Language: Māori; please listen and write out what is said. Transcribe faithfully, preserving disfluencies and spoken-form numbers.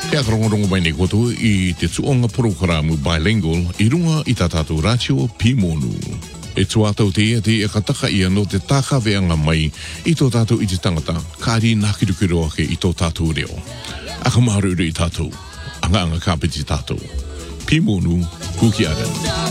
Pea karongorongo mai nei koto i te tuonga programa bilingual i runga i tā tātou ratio Pimonu. E tuatau te ia te e kataka ia no te tākaweanga mai i tō tātou i te tangata, kāri nākirukiru ake i tō tātou reo. Aka maharuru i tātou, anga anga kāpiti tātou. Pimonu, kuki ara.